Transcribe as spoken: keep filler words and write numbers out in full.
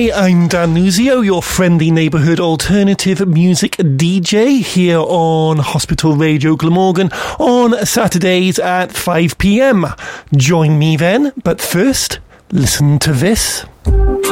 Hi, I'm Dan Nuzio, your friendly neighbourhood alternative music D J here on Hospital Radio Glamorgan on Saturdays at five p m. Join me then, but first, listen to this.